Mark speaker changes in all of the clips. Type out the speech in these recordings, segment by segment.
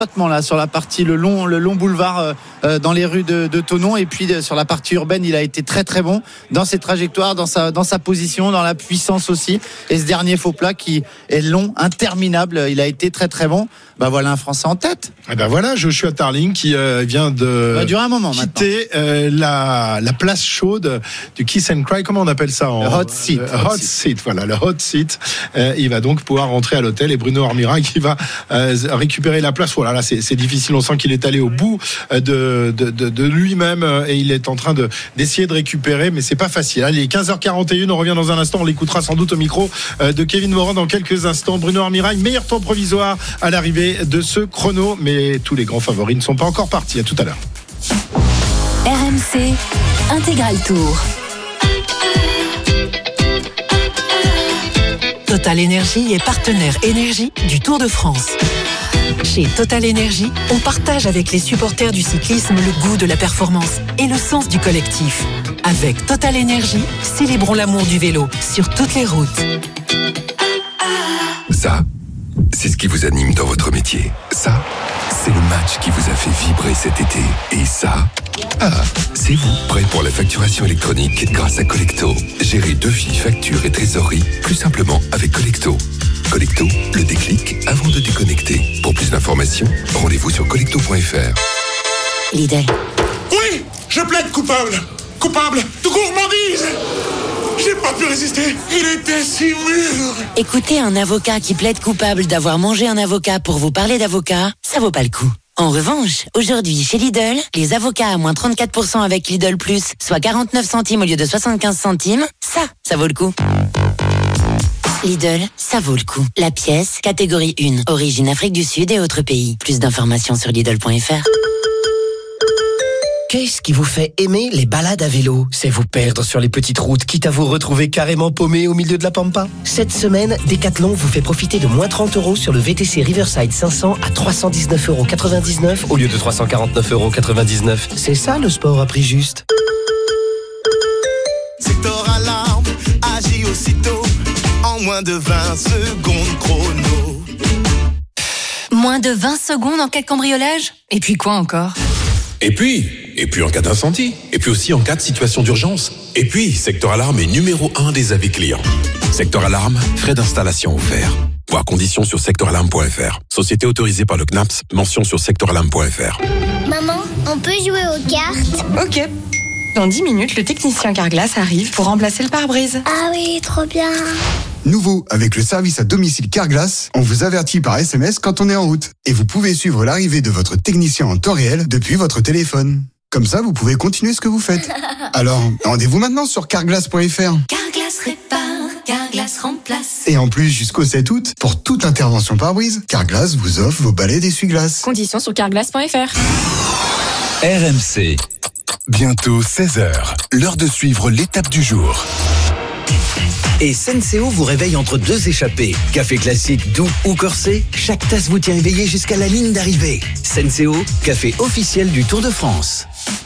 Speaker 1: là sur la partie le long boulevard dans les rues de Thonon, et puis sur la partie urbaine il a été très très bon dans ses trajectoires, dans sa position, dans la puissance aussi, et ce dernier faux plat qui est long, interminable, il a été très très bon. Voilà un Français en tête.
Speaker 2: Et voilà Joshua Tarling qui vient de
Speaker 1: durer un moment
Speaker 2: quitter la place chaude du Kiss and Cry, comment on appelle ça
Speaker 1: en hot seat.
Speaker 2: Hot seat, voilà, le hot seat. Il va donc pouvoir rentrer à l'hôtel, et Bruno Armirail qui va récupérer la place. Voilà, là c'est difficile, on sent qu'il est allé au bout de lui-même, et il est en train d'essayer de récupérer, mais c'est pas facile. Allez, 15h41, on revient dans un instant, on l'écoutera sans doute au micro de Kevin Moran dans quelques instants. Bruno Armirail, meilleur temps provisoire à l'arrivée de ce chrono, mais tous les grands favoris ne sont pas encore partis. À tout à l'heure.
Speaker 3: RMC Intégral Tour. Total Énergie est partenaire énergie du Tour de France. Chez Total Énergie, on partage avec les supporters du cyclisme le goût de la performance et le sens du collectif. Avec Total Énergie, célébrons l'amour du vélo sur toutes les routes.
Speaker 4: Ça, c'est ce qui vous anime dans votre métier. Ça, c'est le match qui vous a fait vibrer cet été. Et ça, c'est vous, prêt pour la facturation électronique grâce à Collecto. Gérez devis, factures et trésorerie plus simplement avec Collecto. Collecto, le déclic avant de déconnecter. Pour plus d'informations, rendez-vous sur collecto.fr.
Speaker 3: Lidl.
Speaker 5: Oui, je plaide coupable. Coupable de gourmandise. J'ai pas pu résister. Il était si mûr.
Speaker 3: Écoutez un avocat qui plaide coupable d'avoir mangé un avocat pour vous parler d'avocat, ça vaut pas le coup. En revanche, aujourd'hui, chez Lidl, les avocats à moins 34% avec Lidl Plus, soit 49 centimes au lieu de 75 centimes, ça vaut le coup. Lidl, ça vaut le coup. La pièce, catégorie 1, origine Afrique du Sud et autres pays. Plus d'informations sur Lidl.fr.
Speaker 6: Qu'est-ce qui vous fait aimer les balades à vélo? C'est vous perdre sur les petites routes, quitte à vous retrouver carrément paumé au milieu de la pampa. Cette semaine, Decathlon vous fait profiter de moins 30 € sur le VTC Riverside 500 à 319,99 € au lieu de 349,99 €. C'est ça le sport à prix juste.
Speaker 7: Secteur alarme, agit aussitôt, en moins de 20 secondes chrono.
Speaker 8: Moins de 20 secondes en cas de cambriolage? Et puis quoi encore?
Speaker 9: Et puis en cas d'incendie. Et puis aussi en cas de situation d'urgence. Et puis, Secteur Alarme est numéro 1 des avis clients. Secteur Alarme, frais d'installation offerts. Voir conditions sur secteuralarme.fr. Société autorisée par le CNAPS, mention sur secteuralarme.fr.
Speaker 10: Maman, on peut jouer aux cartes?
Speaker 8: Ok. Dans 10 minutes, le technicien Carglass arrive pour remplacer le pare-brise.
Speaker 10: Ah oui, trop bien.
Speaker 11: Nouveau, avec le service à domicile Carglass, on vous avertit par SMS quand on est en route. Et vous pouvez suivre l'arrivée de votre technicien en temps réel depuis votre téléphone. Comme ça, vous pouvez continuer ce que vous faites. Alors, rendez-vous maintenant sur carglass.fr.
Speaker 8: Carglass répare, Carglass remplace.
Speaker 11: Et en plus, jusqu'au 7 août, pour toute intervention pare-brise, Carglass vous offre vos balais d'essuie-glace.
Speaker 8: Conditions sur carglass.fr.
Speaker 4: RMC. Bientôt 16h. L'heure de suivre l'étape du jour.
Speaker 6: Et Senseo vous réveille entre deux échappées. Café classique, doux ou corsé, chaque tasse vous tient éveillé jusqu'à la ligne d'arrivée. Senseo, café officiel du Tour de France.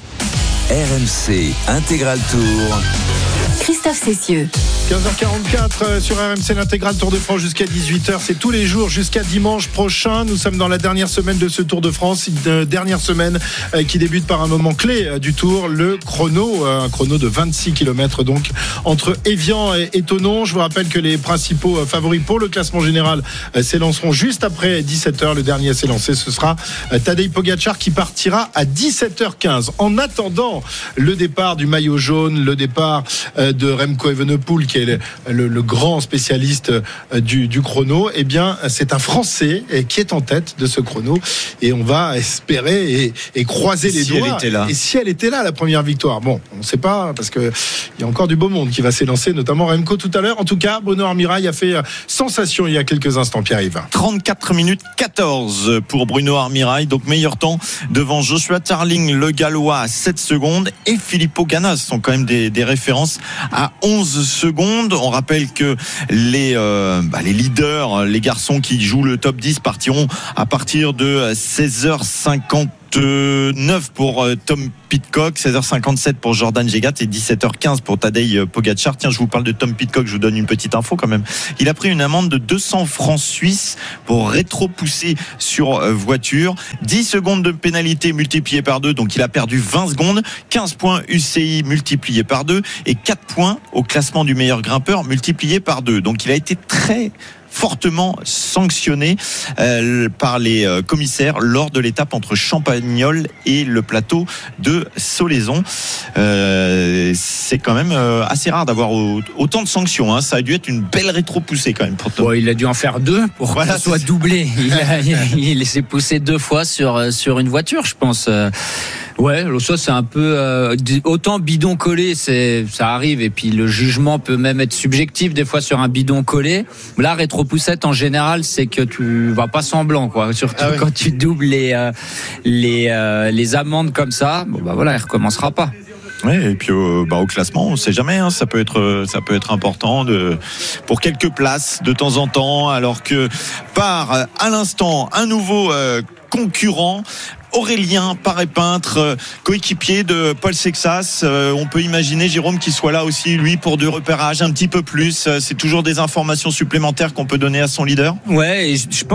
Speaker 4: RMC Intégral Tour.
Speaker 3: Christophe Cessieux.
Speaker 2: 15h44 sur RMC, l'intégral Tour de France jusqu'à 18h. C'est tous les jours jusqu'à dimanche prochain. Nous sommes dans la dernière semaine de ce Tour de France. Une dernière semaine qui débute par un moment clé du Tour, le chrono. Un chrono de 26 km donc entre Évian et Thonon. Je vous rappelle que les principaux favoris pour le classement général s'élanceront juste après 17h. Le dernier à s'élancer, ce sera Tadej Pogačar qui partira à 17h15. En attendant le départ du maillot jaune, le départ de Remco Evenepoel qui est le grand spécialiste du chrono, eh bien c'est un Français qui est en tête de ce chrono et on va espérer et croiser les doigts. Et si elle était là, la première victoire. Bon, on ne sait pas parce qu'il y a encore du beau monde qui va s'élancer, notamment Remco tout à l'heure. En tout cas, Bruno Armirail a fait sensation il y a quelques instants, Pierre-Yves.
Speaker 12: 34 minutes 14 pour Bruno Armirail, donc meilleur temps devant Joshua Tarling, le Gallois à 7 secondes et Filippo Ganna. Ce sont quand même des références à 11 secondes. On rappelle que les leaders, les garçons qui jouent le top 10 partiront à partir de 16h50 16h39 pour Tom Pidcock, 16h57 pour Jordan Jegat et 17h15 pour Tadej Pogačar. Tiens, je vous parle de Tom Pidcock, je vous donne une petite info quand même. Il a pris une amende de 200 francs suisses pour rétro-pousser sur voiture. 10 secondes de pénalité multipliées par 2, donc il a perdu 20 secondes. 15 points UCI multipliés par 2 et 4 points au classement du meilleur grimpeur multipliés par 2. Donc il a été très fortement sanctionné par les commissaires lors de l'étape entre Champagnole et le plateau de Solaison. C'est quand même assez rare d'avoir autant de sanctions, hein. Ça a dû être une belle rétro-poussée quand même pour Tom.
Speaker 13: Bon, il a dû en faire 2 pour que ça soit doublé. Il s'est poussé 2 fois sur une voiture, je pense. Ouais, ça c'est un peu autant bidon collé, ça arrive, et puis le jugement peut même être subjectif des fois sur un bidon collé. Là, rétro-poussette en général, c'est que tu vas pas semblant, quoi. Surtout quand tu doubles les amendes comme ça. Bon bah voilà, il recommencera pas.
Speaker 12: Ouais, et puis au classement, on sait jamais, hein, ça peut être important pour quelques places de temps en temps, alors que part à l'instant un nouveau concurrent. Aurélien Paré-Peintre, coéquipier de Paul Sexas. On peut imaginer, Jérôme, qu'il soit là aussi, lui, pour du repérage un petit peu plus. C'est toujours des informations supplémentaires qu'on peut donner à son leader.
Speaker 13: Ouais, et je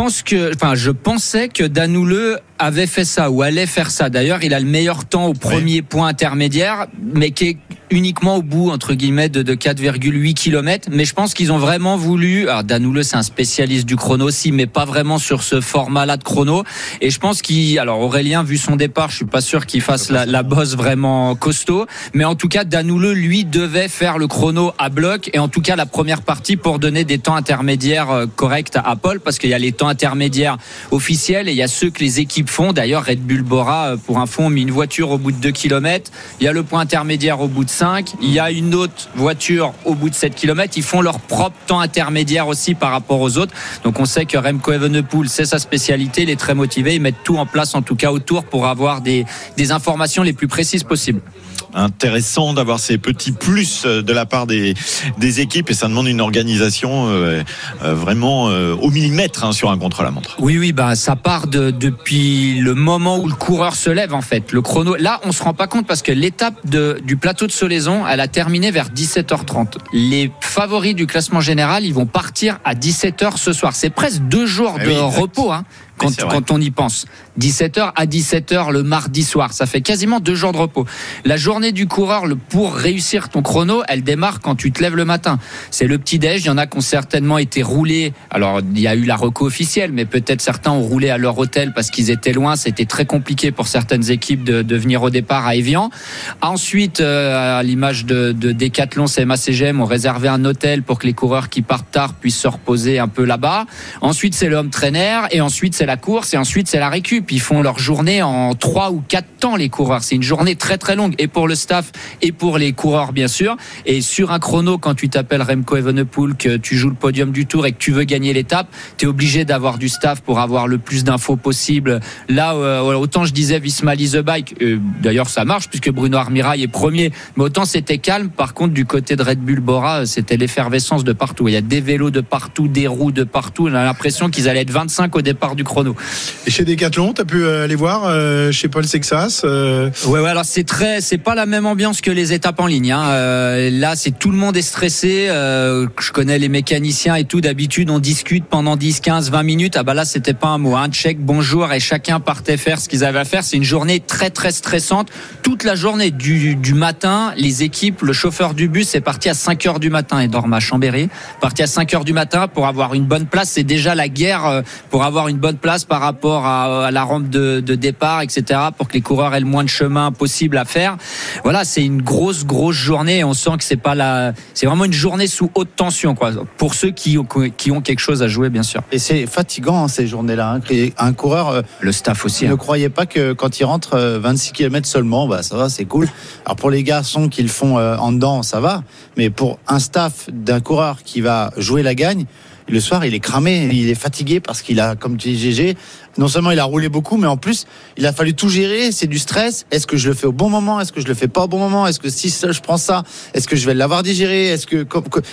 Speaker 13: pensais que Danoulleux avait fait ça ou allait faire ça. D'ailleurs, il a le meilleur temps au premier point intermédiaire, mais qui est uniquement au bout, entre guillemets, de 4,8 km. Mais je pense qu'ils ont vraiment voulu... Alors, Danoulleux, c'est un spécialiste du chrono aussi, mais pas vraiment sur ce format-là de chrono. Et je pense alors Aurélien, vu son départ, je suis pas sûr qu'il fasse la bosse vraiment costaud. Mais en tout cas, Danoulleux, lui, devait faire le chrono à bloc. Et en tout cas, la première partie pour donner des temps intermédiaires corrects à Paul, parce qu'il y a les temps intermédiaires officiels et il y a ceux que les équipes font. D'ailleurs, Red Bull Bora, pour info, ont mis une voiture au bout de 2 km. Il y a le point intermédiaire au bout de 5. Il y a une autre voiture au bout de 7 km. Ils font leur propre temps intermédiaire aussi par rapport aux autres. Donc on sait que Remco Evenepoel, c'est sa spécialité. Il est très motivé. Ils mettent tout en place, en tout cas autour, pour avoir des informations les plus précises possibles.
Speaker 12: Intéressant d'avoir ces petits plus de la part des équipes, et ça demande une organisation vraiment au millimètre, hein, sur un contre-la-montre.
Speaker 13: Oui, bah ça part depuis le moment où le coureur se lève, en fait. Le chrono, là, on se rend pas compte parce que l'étape du plateau de Solaison, elle a terminé vers 17h30. Les favoris du classement général, ils vont partir à 17h ce soir. C'est presque 2 jours de repos, hein. Quand on y pense. 17h à 17h le mardi soir. Ça fait quasiment 2 jours de repos. La journée du coureur, pour réussir ton chrono, elle démarre quand tu te lèves le matin. C'est le petit-déj. Il y en a qui ont certainement été roulés. Alors, il y a eu la reco officielle, mais peut-être certains ont roulé à leur hôtel parce qu'ils étaient loin. C'était très compliqué pour certaines équipes de venir au départ à Évian. Ensuite, à l'image de Decathlon, CMA-CGM ont réservé un hôtel pour que les coureurs qui partent tard puissent se reposer un peu là-bas. Ensuite, c'est le home trainer. Et ensuite, c'est la course, et ensuite c'est la récup. Ils font leur journée en 3 ou 4 temps, les coureurs. C'est une journée très très longue, et pour le staff et pour les coureurs, bien sûr. Et sur un chrono, quand tu t'appelles Remco Evenepoel, que tu joues le podium du Tour et que tu veux gagner l'étape, tu es obligé d'avoir du staff pour avoir le plus d'infos possible. Là, autant je disais Visma Lease the Bike, d'ailleurs ça marche puisque Bruno Armirail est premier, mais autant c'était calme. Par contre, du côté de Red Bull Bora, c'était l'effervescence de partout. Il y a des vélos de partout, des roues de partout. On a l'impression qu'ils allaient être 25 au départ du chrono.
Speaker 2: Et chez Decathlon, t'as pu aller voir chez Paul Sexas
Speaker 13: Ouais, alors c'est pas la même ambiance que les étapes en ligne, hein. Là, tout le monde est stressé. Je connais les mécaniciens et tout. D'habitude, on discute pendant 10, 15, 20 minutes. Ah bah là, c'était pas un mot, hein. Check, bonjour, et chacun partait faire ce qu'ils avaient à faire. C'est une journée très très stressante. Toute la journée du matin, les équipes, le chauffeur du bus est parti à 5h du matin et dorme à Chambéry. Parti à 5h du matin pour avoir une bonne place. C'est déjà la guerre pour avoir une bonne place par rapport à la rampe de départ, etc., pour que les coureurs aient le moins de chemin possible à faire. Voilà, c'est une grosse journée, et on sent que c'est vraiment une journée sous haute tension, quoi, pour ceux qui ont quelque chose à jouer, bien sûr.
Speaker 1: Et c'est fatigant, hein, ces journées-là, hein. Un coureur,
Speaker 13: le staff aussi,
Speaker 1: ne croyait pas que quand il rentre 26 km seulement, bah ça va, c'est cool. Alors pour les garçons qui le font en dedans, ça va, mais pour un staff d'un coureur qui va jouer la gagne, le soir, il est cramé, il est fatigué parce qu'il a, comme tu dis, GG, non seulement il a roulé beaucoup, mais en plus, il a fallu tout gérer. C'est du stress. Est-ce que je le fais au bon moment? Est-ce que je le fais pas au bon moment? Est-ce que si je prends ça, est-ce que je vais l'avoir digéré? Est-ce que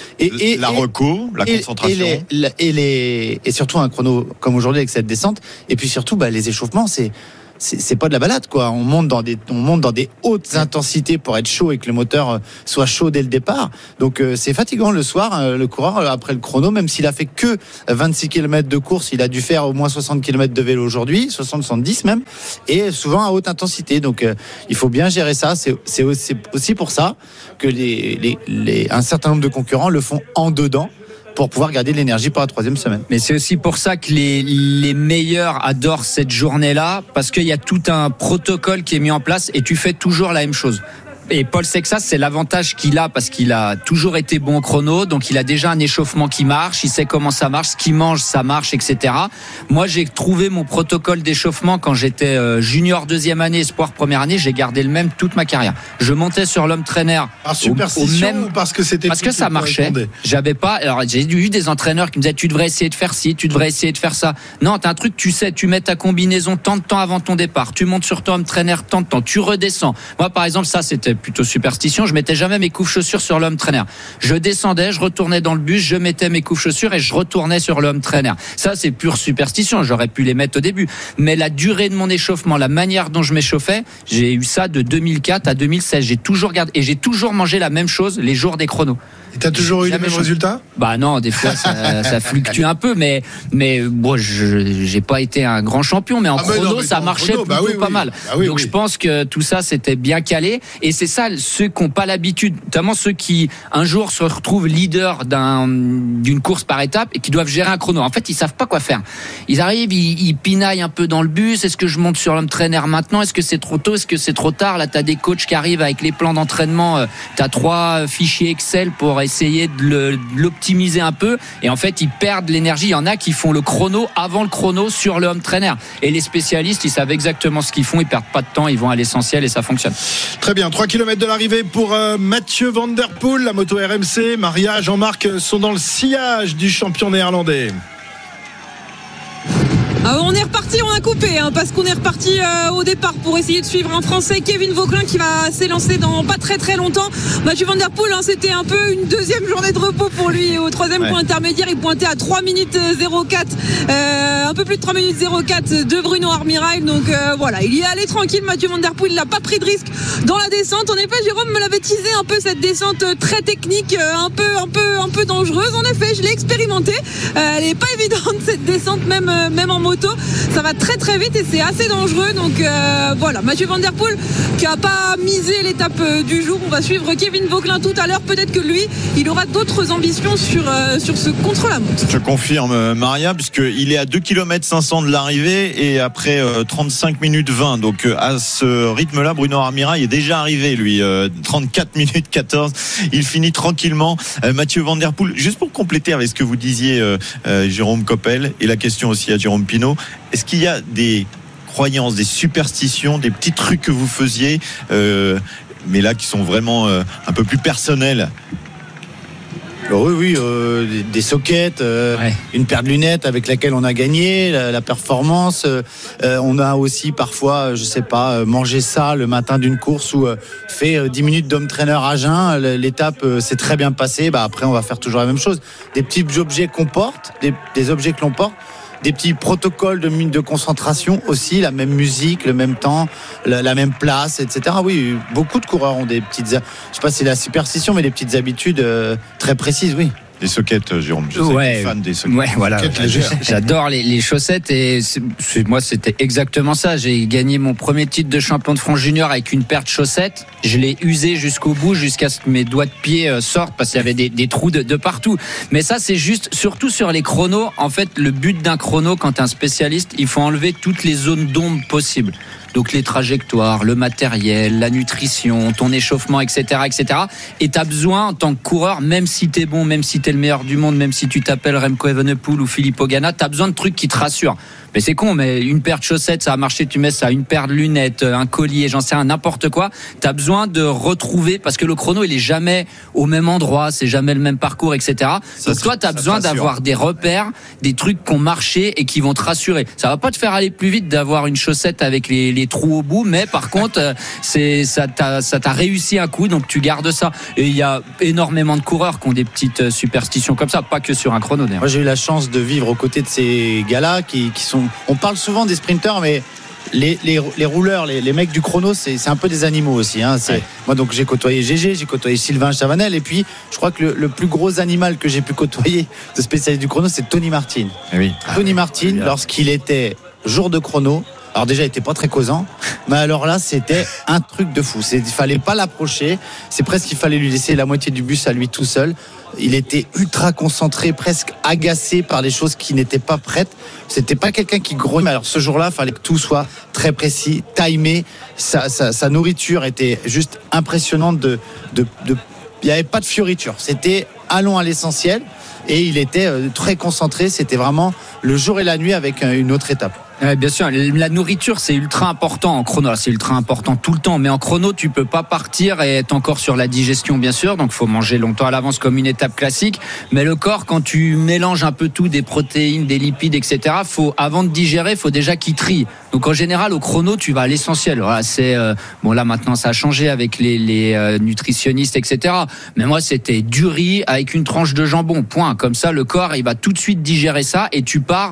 Speaker 12: la reco, la concentration
Speaker 1: et surtout un chrono comme aujourd'hui avec cette descente. Et puis surtout, les échauffements, c'est pas de la balade, quoi. On monte dans des hautes intensités pour être chaud et que le moteur soit chaud dès le départ. Donc c'est fatigant le soir. Le coureur après le chrono, même s'il a fait que 26 km de course, il a dû faire au moins 60 km de vélo aujourd'hui, 70 même, et souvent à haute intensité. Donc il faut bien gérer ça. C'est aussi pour ça que un certain nombre de concurrents le font en dedans, pour pouvoir garder de l'énergie pour la 3e semaine.
Speaker 13: Mais c'est aussi pour ça que les meilleurs adorent cette journée-là, parce qu'il y a tout un protocole qui est mis en place et tu fais toujours la même chose. Et Paul Sexas, c'est l'avantage qu'il a parce qu'il a toujours été bon au chrono, donc il a déjà un échauffement qui marche, il sait comment ça marche, ce qu'il mange, ça marche, etc. Moi, j'ai trouvé mon protocole d'échauffement quand j'étais junior 2e année, espoir 1re année, j'ai gardé le même toute ma carrière. Je montais sur l'homme trainer.
Speaker 2: Par superstition ou parce que c'était
Speaker 13: parce que ça marchait. J'avais pas. Alors j'ai eu des entraîneurs qui me disaient tu devrais essayer de faire ci, tu devrais essayer de faire ça. Non, t'as un truc, tu sais, tu mets ta combinaison tant de temps avant ton départ, tu montes sur ton homme trainer tant de temps, tu redescends. Moi, par exemple, ça c'était plutôt superstition, je mettais jamais mes couches-chaussures sur l'homme trainer. Je descendais, je retournais dans le bus, je mettais mes couches-chaussures et je retournais sur l'homme trainer. Ça, c'est pure superstition, j'aurais pu les mettre au début. Mais la durée de mon échauffement, la manière dont je m'échauffais, j'ai eu ça de 2004 à 2016. J'ai toujours gardé et j'ai toujours mangé la même chose les jours des chronos.
Speaker 2: Et t'as toujours eu les mêmes résultats ?
Speaker 13: Bah non, des fois ça fluctue un peu, mais bon, j'ai pas été un grand champion, mais en chrono ça marchait plutôt pas mal. Donc je pense que tout ça c'était bien calé, et c'est ça, ceux qui n'ont pas l'habitude, notamment ceux qui un jour se retrouvent leaders d'une course par étape et qui doivent gérer un chrono. En fait, ils savent pas quoi faire. Ils arrivent, ils pinaillent un peu dans le bus. Est-ce que je monte sur l'homme trainer maintenant ? Est-ce que c'est trop tôt ? Est-ce que c'est trop tard ? Là, t'as des coachs qui arrivent avec les plans d'entraînement. T'as 3 fichiers Excel pour essayer de l'optimiser un peu, et en fait ils perdent l'énergie. Il y en a qui font le chrono avant le chrono sur le home trainer, et les spécialistes ils savent exactement ce qu'ils font, ils perdent pas de temps, ils vont à l'essentiel et ça fonctionne.
Speaker 2: Très bien, 3 km de l'arrivée pour Mathieu Van Der Poel. La moto RMC, Maria, Jean-Marc sont dans le sillage du champion néerlandais.
Speaker 14: On est reparti, on a coupé parce qu'on est reparti au départ pour essayer de suivre un Français, Kevin Vauquelin, qui va s'élancer dans pas très très longtemps. Mathieu Van Der Poel, c'était un peu une deuxième journée de repos pour lui. Au 3e point intermédiaire, il pointait à 3 minutes 04, un peu plus de 3 minutes 04 de Bruno Armirail. Donc voilà, il y est allé tranquille, Mathieu Van Der Poel, il n'a pas pris de risque dans la descente. En effet, Jérôme me l'avait teasé un peu, cette descente très technique, un peu dangereuse. En effet, je l'ai expérimenté. Elle n'est pas évidente cette descente, même en moto. Ça va très très vite et c'est assez dangereux. Donc voilà, Mathieu Van Der Poel qui n'a pas misé l'étape du jour. On va suivre Kevin Vauquelin tout à l'heure. Peut-être que lui, il aura d'autres ambitions sur ce contre-la-montre.
Speaker 12: Je confirme, Maria, puisqu'il est à 2 km 500 de l'arrivée et après 35 minutes 20. Donc à ce rythme-là, Bruno Armirail est déjà arrivé, lui. 34 minutes 14. Il finit tranquillement. Mathieu Van Der Poel, juste pour compléter avec ce que vous disiez, Jérôme Coppel, et la question aussi à Jérôme Pinault, est-ce qu'il y a des croyances, des superstitions, des petits trucs que vous faisiez, mais là qui sont vraiment un peu plus personnels?
Speaker 1: Oui, des sockets, une paire de lunettes avec laquelle on a gagné, la performance. On a aussi parfois, je sais pas, mangé ça le matin d'une course ou fait 10 minutes d'home trainer à jeun. L'étape s'est très bien passée. Après, on va faire toujours la même chose. Des petits objets qu'on porte, des objets que l'on porte. Des petits protocoles de concentration aussi, la même musique, le même temps, la même place, etc. Oui, beaucoup de coureurs ont des petites, je sais pas si c'est la superstition, mais des petites habitudes très précises, oui.
Speaker 12: Des sockets, Jérôme. Je sais que tu es fan des sockets.
Speaker 13: Ouais, voilà. J'adore les chaussettes, et moi c'était exactement ça. J'ai gagné mon premier titre de champion de France junior avec une paire de chaussettes. Je l'ai usé jusqu'au bout, jusqu'à ce que mes doigts de pied sortent, parce qu'il y avait des trous de partout. Mais ça, c'est juste, surtout sur les chronos. En fait, le but d'un chrono, quand t'es un spécialiste, il faut enlever toutes les zones d'ombre possibles. Donc les trajectoires, le matériel, la nutrition, ton échauffement, etc., etc. Et t'as besoin, en tant que coureur, même si t'es bon, même si t'es le meilleur du monde, même si tu t'appelles Remco Evenepoel ou Filippo Ganna, t'as besoin de trucs qui te rassurent. Mais c'est con, mais une paire de chaussettes, ça a marché, tu mets ça, une paire de lunettes, un collier, j'en sais rien, n'importe quoi. T'as besoin de retrouver, parce que le chrono, il est jamais au même endroit, c'est jamais le même parcours, etc. Donc toi, t'as besoin d'avoir des repères, des trucs qui ont marché et qui vont te rassurer. Ça va pas te faire aller plus vite d'avoir une chaussette avec les trous au bout, mais par contre, ça t'a réussi un coup, donc tu gardes ça. Et il y a énormément de coureurs qui ont des petites superstitions comme ça, pas que sur un chrono d'ailleurs.
Speaker 1: Moi, j'ai eu la chance de vivre aux côtés de ces gars-là qui sont. On parle souvent des sprinteurs, mais les rouleurs, les mecs du chrono, c'est un peu des animaux aussi. Hein. Moi, donc, j'ai côtoyé GG, j'ai côtoyé Sylvain Chavanel, et puis je crois que le plus gros animal que j'ai pu côtoyer de spécialiste du chrono, c'est Tony Martin.
Speaker 12: Oui.
Speaker 1: Tony Martin, lorsqu'il était jour de chrono, alors déjà, il était pas très causant, mais alors là, c'était un truc de fou. Il fallait pas l'approcher. C'est presque qu'il fallait lui laisser la moitié du bus à lui tout seul. Il était ultra concentré, presque agacé par les choses qui n'étaient pas prêtes. C'était pas quelqu'un qui grognait. Alors ce jour-là, il fallait que tout soit très précis, timé. Sa nourriture était juste impressionnante. Il n'y avait pas de fioriture. C'était allons à l'essentiel. Et il était très concentré. C'était vraiment le jour et la nuit avec une autre étape.
Speaker 13: Bien sûr, la nourriture c'est ultra important en chrono, c'est ultra important tout le temps, mais en chrono tu peux pas partir et être encore sur la digestion bien sûr, donc faut manger longtemps à l'avance comme une étape classique, mais le corps quand tu mélanges un peu tout, des protéines, des lipides, etc., avant de digérer, faut déjà qu'il trie. Donc en général au chrono tu vas à l'essentiel. Voilà, c'est bon là maintenant ça a changé avec les nutritionnistes, etc., mais moi c'était du riz avec une tranche de jambon, point. Comme ça le corps il va tout de suite digérer ça et tu pars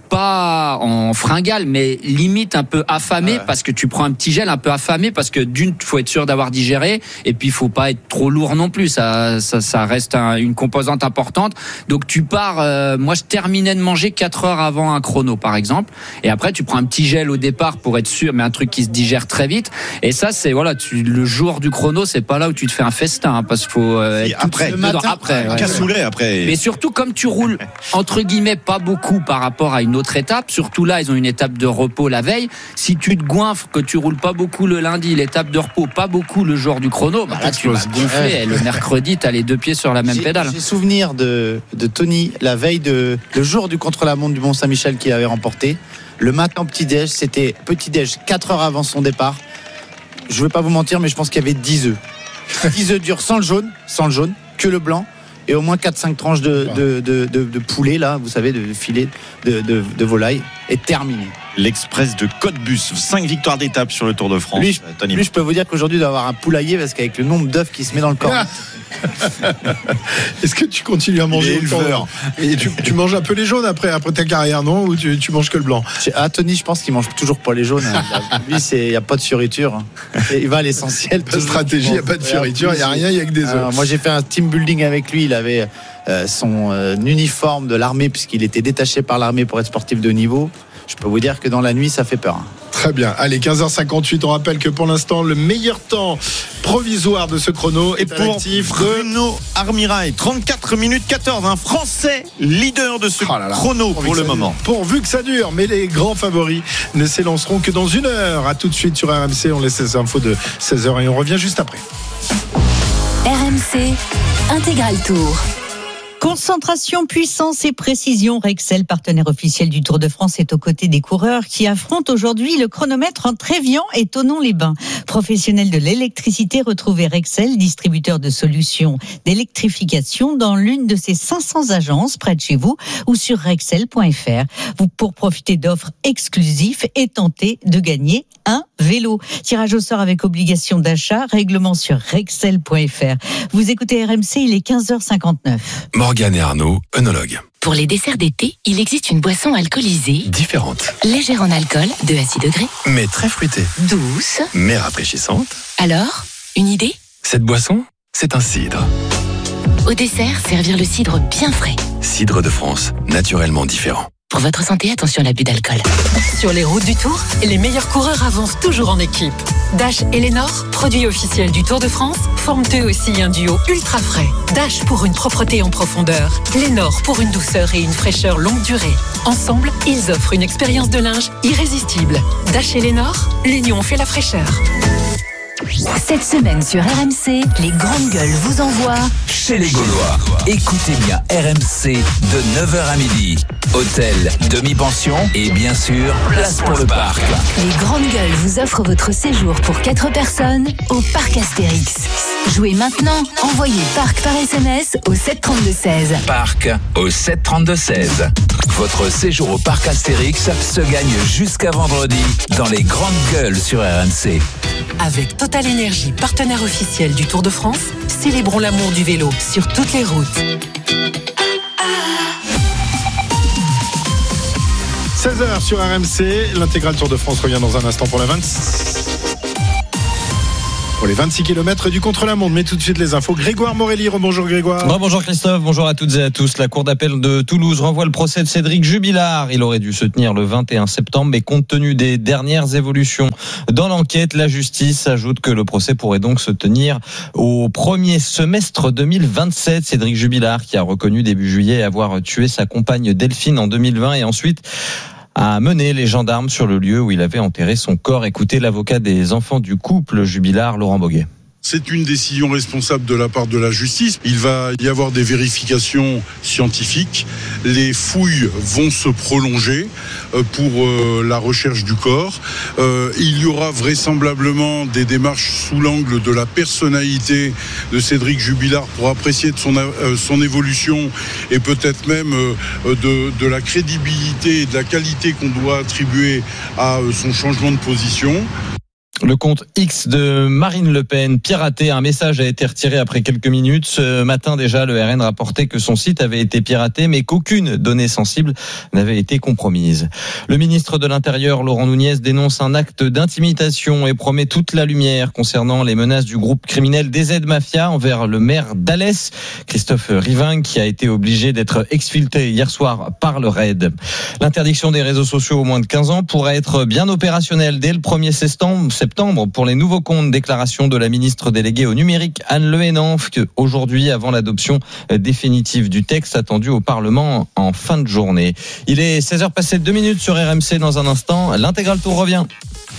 Speaker 13: pas en fringale, mais limite un peu affamé, parce que tu prends un petit gel un peu affamé, parce que d'une, faut être sûr d'avoir digéré, et puis faut pas être trop lourd non plus, ça reste une composante importante. Donc tu pars, moi je terminais de manger 4 heures avant un chrono par exemple, et après tu prends un petit gel au départ pour être sûr, mais un truc qui se digère très vite, et ça c'est le jour du chrono, c'est pas là où tu te fais un festin, parce qu'il faut être
Speaker 12: après, cassoulet après.
Speaker 13: Mais surtout comme tu roules entre guillemets pas beaucoup par rapport à une autre étape, surtout là ils ont une étape de repos la veille, si tu te goinfres, que tu roules pas beaucoup le lundi, l'étape de repos pas beaucoup le jour du chrono, là tu vas gonfler, et le mercredi t'as les 2 pieds sur la même pédale.
Speaker 1: J'ai souvenir de Tony la veille le jour du contre-la-montre du Mont-Saint-Michel qu'il avait remporté, le matin petit-déj, c'était petit-déj 4 heures avant son départ, je vais pas vous mentir mais je pense qu'il y avait 10 œufs durs sans le jaune, que le blanc, et au moins 4-5 tranches de poulet, là, vous savez, de filet de volaille, et terminé.
Speaker 12: L'Express de Côte-Bus, 5 victoires d'étape sur le Tour de France.
Speaker 1: Lui, je peux vous dire qu'aujourd'hui, il doit avoir un poulailler, parce qu'avec le nombre d'œufs qui se met dans le corps.
Speaker 2: Est-ce que tu continues à manger autant ? Et tu manges un peu les jaunes après ta carrière, non ? Ou tu manges que le blanc ?
Speaker 1: Tony, je pense qu'il mange toujours pas les jaunes. Lui, il n'y a pas de fioriture. Il va à l'essentiel.
Speaker 2: La stratégie, il n'y a pas de fioriture, il n'y a rien, il n'y a que des œufs.
Speaker 1: Moi, j'ai fait un team building avec lui. Il avait son uniforme de l'armée, puisqu'il était détaché par l'armée pour être sportif de haut niveau. Je peux vous dire que dans la nuit, ça fait peur.
Speaker 2: Très bien. Allez, 15h58, on rappelle que pour l'instant, le meilleur temps provisoire de ce chrono est pour
Speaker 12: Bruno Armirail, 34 minutes 14, un Français leader de ce chrono pour le moment.
Speaker 2: Pourvu que ça dure, mais les grands favoris ne s'élanceront que dans 1 heure. À tout de suite sur RMC, on laisse les infos de 16h et on revient juste après.
Speaker 15: RMC Intégral Tour.
Speaker 16: Concentration, puissance et précision. Rexel, partenaire officiel du Tour de France, est aux côtés des coureurs qui affrontent aujourd'hui le chronomètre entre Évian et Thonon-les-Bains. Professionnels de l'électricité, retrouvez Rexel, distributeur de solutions d'électrification dans l'une de ses 500 agences près de chez vous ou sur rexel.fr. Pour profiter d'offres exclusives et tenter de gagner un vélo. Tirage au sort avec obligation d'achat, règlement sur rexel.fr. Vous écoutez RMC, il est 15h59.
Speaker 4: Morgane et Arnaud, œnologues.
Speaker 15: Pour les desserts d'été, il existe une boisson alcoolisée
Speaker 4: Différente.
Speaker 15: légère en alcool, 2 à 6 degrés,
Speaker 4: Mais très fruitée.
Speaker 15: douce.
Speaker 4: Mais rafraîchissante.
Speaker 15: Alors, une idée ?
Speaker 4: Cette boisson, c'est un cidre.
Speaker 15: Au dessert, servir le cidre bien frais.
Speaker 4: Cidre de France, naturellement différent.
Speaker 15: Pour votre santé, attention à l'abus d'alcool.
Speaker 3: Sur les routes du Tour, les meilleurs coureurs avancent toujours en équipe. Dash et Lénor, produits officiels du Tour de France, forment eux aussi un duo ultra frais. Dash pour une propreté en profondeur, Lénor pour une douceur et une fraîcheur longue durée. Ensemble, ils offrent une expérience de linge irrésistible. Dash et Lénor, l'union fait la fraîcheur.
Speaker 15: Cette semaine sur RMC, les grandes gueules vous envoient
Speaker 17: chez les Gaulois. Écoutez bien RMC de 9h à midi. Hôtel, demi-pension et bien sûr, place pour le parc.
Speaker 15: Les grandes gueules vous offrent votre séjour pour 4 personnes au parc Astérix. Jouez maintenant, envoyez parc par SMS au 732-16.
Speaker 17: Parc au 732-16. Votre séjour au parc Astérix se gagne jusqu'à vendredi dans les grandes gueules sur RMC.
Speaker 3: Avec Total Énergie, partenaire officiel du Tour de France, célébrons l'amour du vélo sur toutes les routes.
Speaker 2: 16h sur RMC. L'intégral Tour de France revient dans un instant pour pour les 26 km du contre-la-montre. Mais tout de suite les infos. Grégoire Morelli, bonjour Grégoire.
Speaker 18: Bonjour Christophe, bonjour à toutes et à tous. La cour d'appel de Toulouse renvoie le procès de Cédric Jubilard. Il aurait dû se tenir le 21 septembre, mais compte tenu des dernières évolutions dans l'enquête, la justice ajoute que le procès pourrait donc se tenir au premier semestre 2027. Cédric Jubilard, qui a reconnu début juillet avoir tué sa compagne Delphine en 2020 et ensuite a mené les gendarmes sur le lieu où il avait enterré son corps. Écoutez l'avocat des enfants du couple Jubilard, Laurent Boguet.
Speaker 19: C'est une décision responsable de la part de la justice. Il va y avoir des vérifications scientifiques. Les fouilles vont se prolonger pour la recherche du corps. Il y aura vraisemblablement des démarches sous l'angle de la personnalité de Cédric Jubilard pour apprécier de son évolution et peut-être même de la crédibilité et de la qualité qu'on doit attribuer à son changement de position.
Speaker 18: Le compte X de Marine Le Pen piraté. Un message a été retiré après quelques minutes. Ce matin déjà, le RN rapportait que son site avait été piraté, mais qu'aucune donnée sensible n'avait été compromise. Le ministre de l'Intérieur, Laurent Nunez, dénonce un acte d'intimidation et promet toute la lumière concernant les menaces du groupe criminel DZ Mafia envers le maire d'Alès, Christophe Rivin, qui a été obligé d'être exfiltré hier soir par le RAID. L'interdiction des réseaux sociaux aux moins de 15 ans pourrait être bien opérationnelle dès le 1er septembre pour les nouveaux comptes. Déclaration de la ministre déléguée au numérique Anne Le Hénaff aujourd'hui avant l'adoption définitive du texte attendu au Parlement en fin de journée. Il est 16h passé 2 minutes sur RMC. Dans un instant, l'intégral tour revient.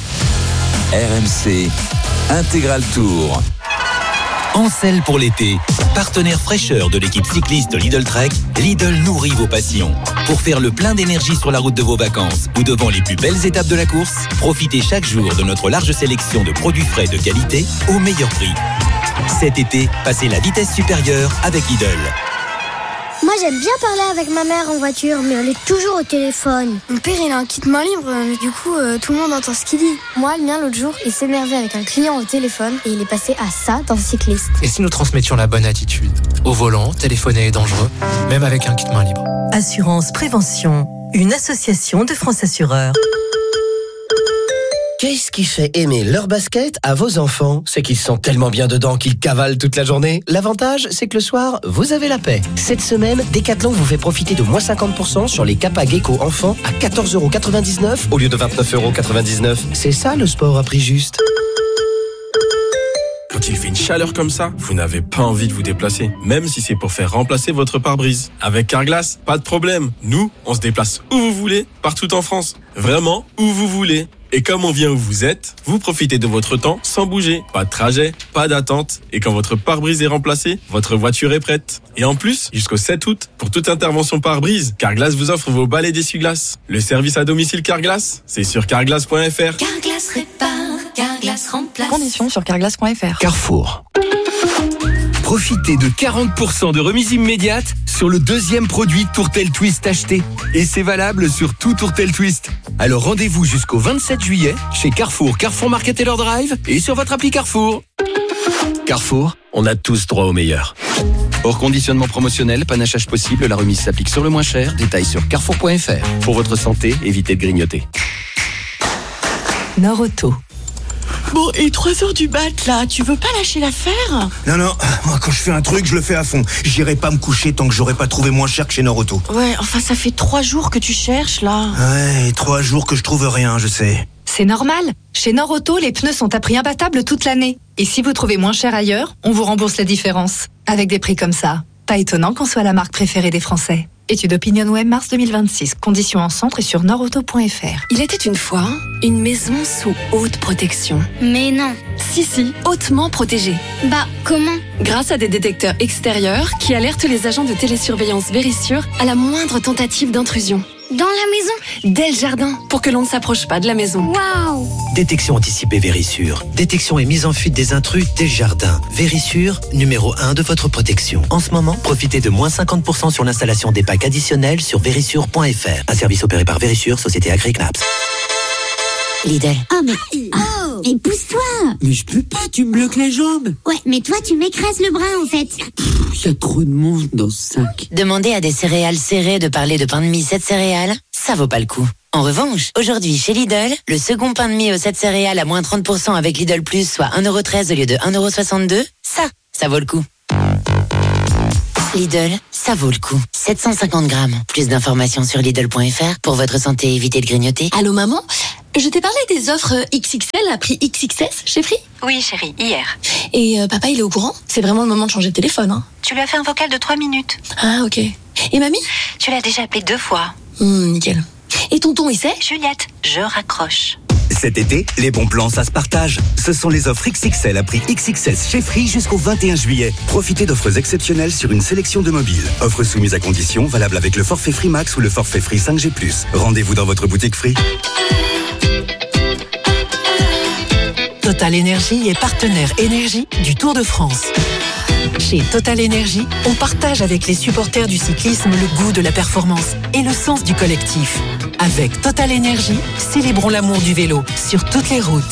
Speaker 17: RMC Intégral Tour. Ancel pour l'été. Partenaire fraîcheur de l'équipe cycliste Lidl Trek, Lidl nourrit vos passions. Pour faire le plein d'énergie sur la route de vos vacances ou devant les plus belles étapes de la course, profitez chaque jour de notre large sélection de produits frais de qualité au meilleur prix. Cet été, passez la vitesse supérieure avec Lidl.
Speaker 10: Moi j'aime bien parler avec ma mère en voiture, mais elle est toujours au téléphone.
Speaker 20: Mon père il a un kit main libre, mais du coup tout le monde entend ce qu'il dit. Moi le mien l'autre jour, il s'énervait avec un client au téléphone et il est passé à ça dans Cycliste.
Speaker 21: Et si nous transmettions la bonne attitude? Au volant, téléphoner est dangereux, même avec un kit main libre.
Speaker 22: Assurance Prévention, une association de France Assureurs.
Speaker 6: Qu'est-ce qui fait aimer leur basket à vos enfants? C'est qu'ils sont tellement bien dedans qu'ils cavalent toute la journée. L'avantage, c'est que le soir, vous avez la paix. Cette semaine, Decathlon vous fait profiter de moins 50% sur les Kappa Gecko enfants à 14,99€ au lieu de 29,99€. C'est ça le sport à prix juste.
Speaker 23: Quand il fait une chaleur comme ça, vous n'avez pas envie de vous déplacer, même si c'est pour faire remplacer votre pare-brise. Avec Carglass, pas de problème. Nous, on se déplace où vous voulez, partout en France. Vraiment, où vous voulez. Et comme on vient où vous êtes, vous profitez de votre temps sans bouger. Pas de trajet, pas d'attente. Et quand votre pare-brise est remplacé, votre voiture est prête. Et en plus, jusqu'au 7 août, pour toute intervention pare-brise, Carglass vous offre vos balais d'essuie-glace. Le service à domicile Carglass, c'est sur carglass.fr.
Speaker 24: Carglass répare, Carglass remplace. Conditions sur carglass.fr.
Speaker 17: Carrefour. Profitez de 40% de remise immédiate sur le deuxième produit Tourtel Twist acheté. Et c'est valable sur tout Tourtel Twist. Alors rendez-vous jusqu'au 27 juillet chez Carrefour, Carrefour Market Taylor Drive et sur votre appli Carrefour. Carrefour, on a tous droit au meilleur. Hors conditionnement promotionnel, panachage possible, la remise s'applique sur le moins cher. Détails sur carrefour.fr. Pour votre santé, évitez de grignoter.
Speaker 22: Nord-Auto.
Speaker 25: Bon, et 3h du mat, là, tu veux pas lâcher l'affaire?
Speaker 26: Non, moi quand je fais un truc, je le fais à fond. J'irai pas me coucher tant que j'aurai pas trouvé moins cher que chez Nord-Auto.
Speaker 25: Ouais, enfin ça fait 3 jours que tu cherches, là.
Speaker 26: Ouais, 3 jours que je trouve rien, je sais.
Speaker 8: C'est normal. Chez Nord-Auto, les pneus sont à prix imbattable toute l'année. Et si vous trouvez moins cher ailleurs, on vous rembourse la différence. Avec des prix comme ça, pas étonnant qu'on soit la marque préférée des Français. Étude OpinionWay mars 2026. Conditions en centre et sur nordauto.fr.
Speaker 27: Il était une fois une maison sous haute protection.
Speaker 10: Mais non.
Speaker 27: Si, hautement protégée.
Speaker 10: Bah, comment?
Speaker 27: Grâce à des détecteurs extérieurs qui alertent les agents de télésurveillance Vérissure à la moindre tentative d'intrusion.
Speaker 10: Dans la
Speaker 27: maison? Dès le jardin, pour que l'on ne s'approche pas de la maison.
Speaker 10: Waouh!
Speaker 28: Détection anticipée Vérissure. Détection et mise en fuite des intrus dès le jardin. Vérissure, numéro 1 de votre protection. En ce moment, profitez de moins 50% sur l'installation des packs additionnels sur vérissure.fr. Un service opéré par Vérissure, société Agri-Knaps.
Speaker 10: Lidl.
Speaker 29: Oh, mais... Oh! Et pousse-toi!
Speaker 30: Mais je peux pas, tu me bloques les jambes!
Speaker 29: Ouais, mais toi, tu m'écrases le bras, en fait!
Speaker 30: Y a trop de monde dans ce sac.
Speaker 31: Demandez à des céréales serrées de parler de pain de mie 7 céréales, ça vaut pas le coup.
Speaker 1: En revanche, aujourd'hui chez Lidl, le second pain de mie aux 7 céréales à moins 30% avec Lidl Plus, soit 1,13€ au lieu de 1,62€, ça vaut le coup. Lidl, ça vaut le coup. 750 grammes. Plus d'informations sur Lidl.fr. Pour votre santé, évitez de grignoter.
Speaker 4: Allô maman, je t'ai parlé des offres XXL à prix XXS chez Free ?
Speaker 27: Oui chérie, hier.
Speaker 4: Et papa il est au courant ? C'est vraiment le moment de changer de téléphone, hein.
Speaker 27: Tu lui as fait un vocal de 3 minutes.
Speaker 4: Ah ok. Et mamie ?
Speaker 27: Tu l'as déjà appelé 2 fois.
Speaker 4: Nickel. Et tonton, il sait ?
Speaker 27: Juliette, je raccroche.
Speaker 26: Cet été, les bons plans, ça se partage. Ce sont les offres XXL à prix XXS chez Free jusqu'au 21 juillet. Profitez d'offres exceptionnelles sur une sélection de mobiles. Offres soumises à conditions, valables avec le forfait Free Max ou le forfait Free 5G+. Rendez-vous dans votre boutique Free.
Speaker 3: Total Énergie est partenaire énergie du Tour de France. Chez Total Énergie, on partage avec les supporters du cyclisme le goût de la performance et le sens du collectif. Avec Total Énergie, célébrons l'amour du vélo sur toutes les routes.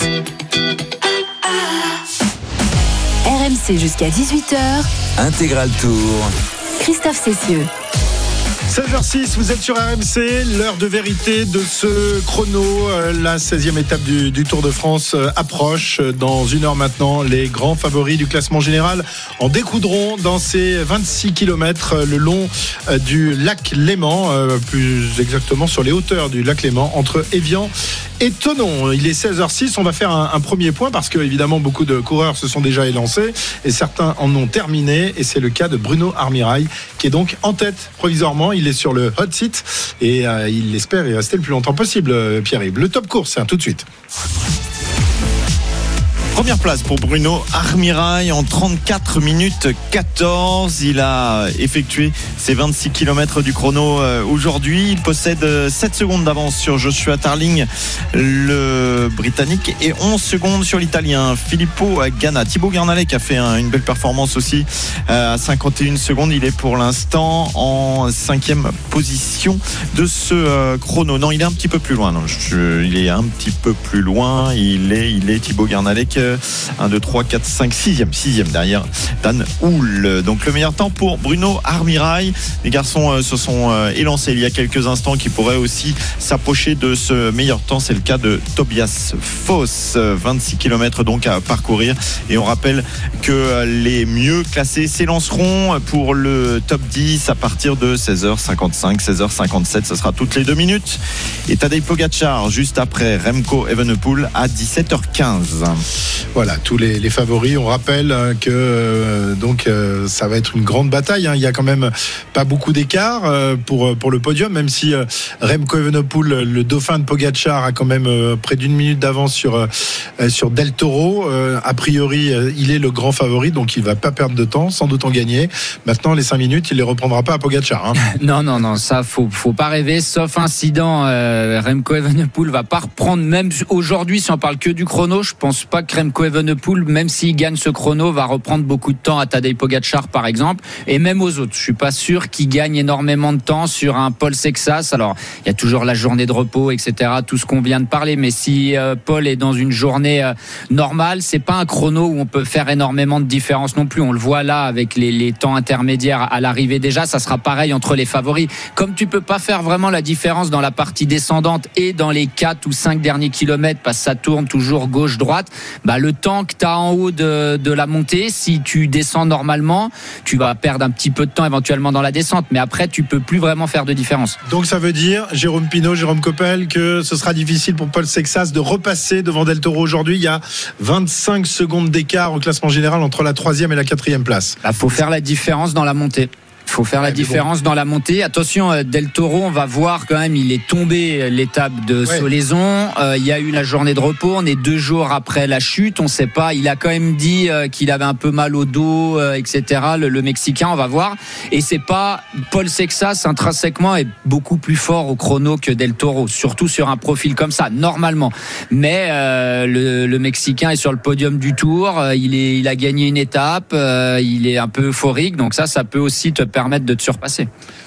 Speaker 15: RMC jusqu'à 18h.
Speaker 17: Intégral Tour.
Speaker 15: Christophe Cessieux.
Speaker 2: 16h06, vous êtes sur RMC, l'heure de vérité de ce chrono. La 16e étape du Tour de France approche. Dans une heure maintenant, les grands favoris du classement général en découdront dans ces 26 km le long du lac Léman, plus exactement sur les hauteurs du lac Léman, entre Évian et Thonon. Il est 16h06, on va faire un premier point parce que évidemment beaucoup de coureurs se sont déjà élancés et certains en ont terminé, et c'est le cas de Bruno Armirail qui est donc en tête provisoirement. Il est sur le hot seat et il espère y rester le plus longtemps possible, Pierre-Yves. Le top course, c'est tout de suite.
Speaker 5: Première place pour Bruno Armirail en 34 minutes 14. Il a effectué ses 26 km du chrono aujourd'hui. Il possède 7 secondes d'avance sur Joshua Tarling, le Britannique, et 11 secondes sur l'Italien Filippo Ganna. Thibaut Garnalet qui a fait une belle performance aussi à 51 secondes. Il est pour l'instant en 5e position de ce chrono. Non, il est un petit peu plus loin. Non, il est un petit peu plus loin. Il est Thibaut Garnalet 1, 2, 3, 4, 5, 6e derrière Dan Houle. Donc le meilleur temps pour Bruno Armirail. Les garçons se sont élancés il y a quelques instants, qui pourraient aussi s'approcher de ce meilleur temps. C'est le cas de Tobias Foss. 26 km donc à parcourir, et on rappelle que les mieux classés s'élanceront pour le top 10 à partir de 16h55, 16h57. Ce sera toutes les 2 minutes. Et Tadej Pogačar juste après Remco Evenepoel à 17h15.
Speaker 2: Voilà, tous les favoris. On rappelle que ça va être une grande bataille. Il y a quand même pas beaucoup d'écart pour le podium, même si Remco Evenepoel, le dauphin de Pogačar, a quand même près d'une minute d'avance sur Del Toro. A priori, il est le grand favori, donc il va pas perdre de temps, sans doute en gagner. Maintenant, les 5 minutes, il les reprendra pas à Pogačar.
Speaker 7: Non, ça faut pas rêver. Sauf incident, Remco Evenepoel va pas reprendre. Même aujourd'hui, si on parle que du chrono, je pense pas que Remco Evenepoel, même s'il gagne ce chrono, va reprendre beaucoup de temps à Tadej Pogačar par exemple, et même aux autres. Je suis pas sûr qu'il gagne énormément de temps sur un Paul Sexas. Alors il y a toujours la journée de repos, etc., tout ce qu'on vient de parler, mais si Paul est dans une journée normale, c'est pas un chrono où on peut faire énormément de différence non plus. On le voit là avec les temps intermédiaires à l'arrivée. Déjà, ça sera pareil entre les favoris. Comme tu peux pas faire vraiment la différence dans la partie descendante et dans les 4 ou 5 derniers kilomètres, parce que ça tourne toujours gauche-droite, le temps que tu as en haut de la montée, si tu descends normalement, tu vas perdre un petit peu de temps éventuellement dans la descente, mais après tu peux plus vraiment faire de différence.
Speaker 2: Donc ça veut dire, Jérôme Pinault, Jérôme Coppel, que ce sera difficile pour Paul Sexas de repasser devant Del Toro aujourd'hui. Il y a 25 secondes d'écart au classement général entre la 3e et la 4e place.
Speaker 7: Il faut faire la différence dans la montée. Il faut faire la différence dans la montée. Attention, Del Toro, on va voir quand même, il est tombé l'étape de Solaison. Il y a eu la journée de repos. On est 2 jours après la chute. On sait pas. Il a quand même dit qu'il avait un peu mal au dos, etc. Le Mexicain, on va voir. Et c'est pas Paul Sexas intrinsèquement est beaucoup plus fort au chrono que Del Toro, surtout sur un profil comme ça, normalement. Mais le Mexicain est sur le podium du Tour. Il a gagné une étape. Il est un peu euphorique. Donc ça peut aussi te permettre de te surpasser.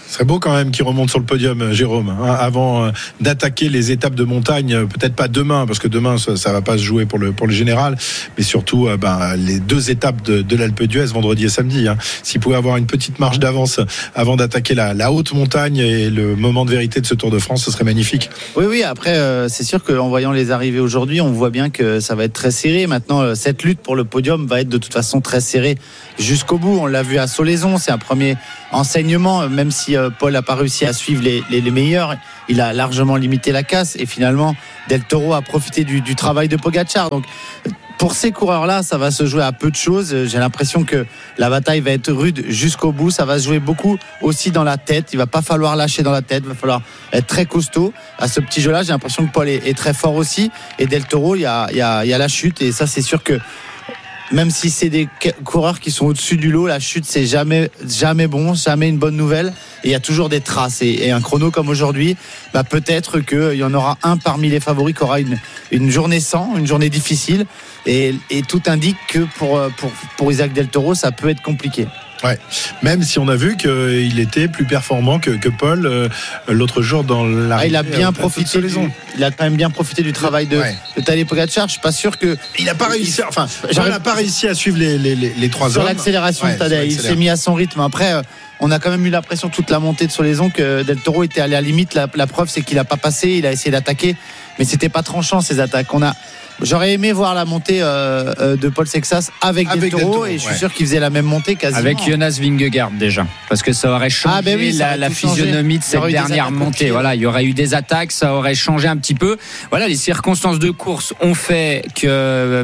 Speaker 2: Ce serait beau quand même qu'il remonte sur le podium, Jérôme, hein, avant d'attaquer les étapes de montagne. Peut-être pas demain, parce que demain ça va pas se jouer pour le général, mais surtout les 2 étapes de l'Alpe d'Huez, vendredi et samedi. Hein. S'il pouvait avoir une petite marge d'avance avant d'attaquer la haute montagne et le moment de vérité de ce Tour de France, ce serait magnifique.
Speaker 9: Oui, après c'est sûr qu'en voyant les arrivées aujourd'hui, on voit bien que ça va être très serré. Maintenant, cette lutte pour le podium va être de toute façon très serrée jusqu'au bout. On l'a vu à Solaizon, c'est un premier enseignement, même si Paul n'a pas réussi à suivre les meilleurs, il a largement limité la casse et finalement Del Toro a profité du travail de Pogačar. Donc pour ces coureurs-là, ça va se jouer à peu de choses. J'ai l'impression que la bataille va être rude jusqu'au bout. Ça va se jouer beaucoup aussi dans la tête. Il va pas falloir lâcher dans la tête. Il va falloir être très costaud à ce petit jeu-là. J'ai l'impression que Paul est très fort aussi. Et Del Toro, il y a la chute. Et ça, c'est sûr que même si c'est des coureurs qui sont au-dessus du lot, la chute, c'est jamais bon, jamais une bonne nouvelle. Et il y a toujours des traces. Et un chrono comme aujourd'hui, peut-être qu'il y en aura un parmi les favoris qui aura une journée sans, une journée difficile. Et tout indique que pour Isaac Del Toro, ça peut être compliqué.
Speaker 2: Ouais, même si on a vu qu'il était plus performant que Paul l'autre jour dans la.
Speaker 9: Il a bien profité. Il a quand même bien profité du travail de Tadej Pogačar. Je suis pas sûr que.
Speaker 2: Il n'a pas réussi. Paul n'a pas réussi à suivre les 3 hommes.
Speaker 9: Sur l'accélération de Tadej, il s'est mis à son rythme. Après, on a quand même eu l'impression toute la montée de Solaizon que Del Toro était allé à la limite. La preuve, c'est qu'il a pas passé. Il a essayé d'attaquer, mais c'était pas tranchant ces attaques. J'aurais aimé voir la montée de Paul Sexas avec Del Toro, et je suis sûr qu'il faisait la même montée quasiment.
Speaker 7: Avec Jonas Vingegaard déjà, parce que ça aurait changé la physionomie de cette dernière montée. Voilà, il y aurait eu des attaques, ça aurait changé un petit peu. Voilà, les circonstances de course ont fait que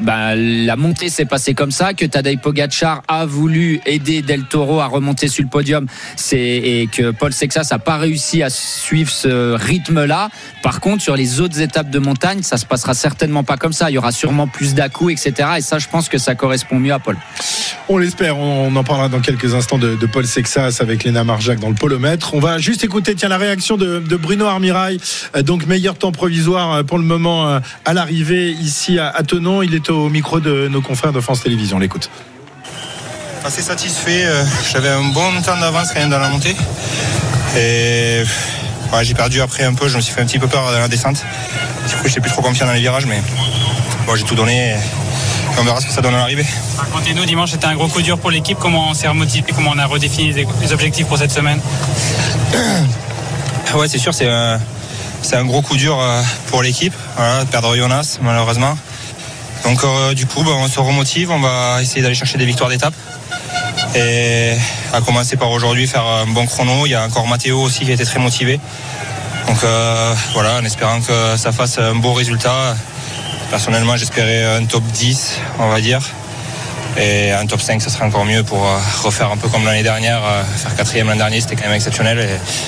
Speaker 7: la montée s'est passée comme ça, que Tadej Pogačar a voulu aider Del Toro à remonter sur le podium, et que Paul Sexas a pas réussi à suivre ce rythme-là. Par contre, sur les autres étapes de montagne, ça se passera certainement pas comme ça. Il y aura sûrement plus d'à-coups, etc. Et ça, je pense que ça correspond mieux à Paul.
Speaker 2: On l'espère. On en parlera dans quelques instants de Paul Sexas avec Léna Marjac dans le polomètre. On va juste écouter la réaction de Bruno Armirail. Donc meilleur temps provisoire pour le moment à l'arrivée ici à Thonon. Il est au micro de nos confrères de France Télévisions. On l'écoute.
Speaker 11: Assez satisfait. J'avais un bon temps d'avance quand même dans la montée. Et j'ai perdu après un peu. Je me suis fait un petit peu peur dans la descente. Du coup, j'étais plus trop confiant dans les virages, mais j'ai tout donné. Et on verra ce que ça donne à l'arrivée.
Speaker 12: Racontez-nous, dimanche, c'était un gros coup dur pour l'équipe. Comment on s'est remotivé, comment on a redéfini les objectifs pour cette semaine?
Speaker 11: Ouais, c'est sûr, c'est un gros coup dur pour l'équipe. Voilà, de perdre Jonas, malheureusement. Donc, du coup, on se remotive. On va essayer d'aller chercher des victoires d'étape. Et à commencer par aujourd'hui, faire un bon chrono. Il y a encore Matteo aussi qui a été très motivé. Donc en espérant que ça fasse un beau résultat. Personnellement, j'espérais un top 10, on va dire. Et un top 5, ça serait encore mieux pour refaire un peu comme l'année dernière. Faire 4e l'an dernier, c'était quand même exceptionnel.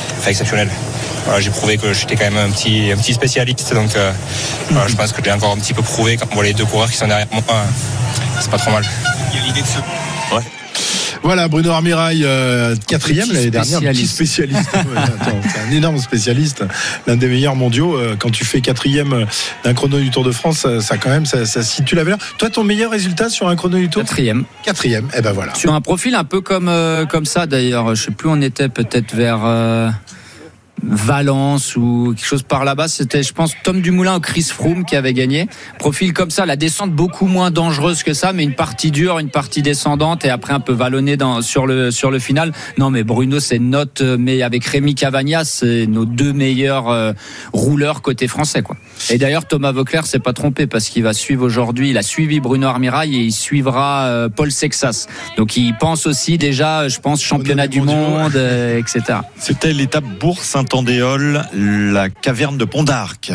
Speaker 11: Voilà, j'ai prouvé que j'étais quand même un petit spécialiste. Donc je pense que j'ai encore un petit peu prouvé. Quand on voit les 2 coureurs qui sont derrière moi, c'est pas trop mal.
Speaker 12: Il y a l'idée de se...
Speaker 11: Ouais.
Speaker 2: Voilà, Bruno Armirail, 4e l'année dernière, petit spécialiste. C'est un énorme spécialiste, l'un des meilleurs mondiaux. Quand tu fais 4e d'un chrono du Tour de France, ça quand même, ça situe la valeur. Toi, ton meilleur résultat sur un chrono du Tour?
Speaker 7: 4e.
Speaker 2: Et ben voilà.
Speaker 7: Sur un profil un peu comme ça d'ailleurs. Je sais plus, on était peut-être vers Valence ou quelque chose par là-bas. C'était, je pense, Tom Dumoulin ou Chris Froome qui avait gagné. Profil comme ça, la descente beaucoup moins dangereuse que ça, mais une partie dure, une partie descendante et après un peu vallonnée sur le final. Non, mais Bruno, c'est mais avec Rémi Cavagna, c'est nos 2 meilleurs rouleurs côté français, quoi. Et d'ailleurs, Thomas Voeckler s'est pas trompé parce qu'il va suivre aujourd'hui. Il a suivi Bruno Armirail et il suivra Paul Sexas. Donc, il pense aussi déjà, je pense, championnat du monde, etc.
Speaker 5: C'était l'étape Bourg-Saint-Andéol, la caverne de Pont d'Arc.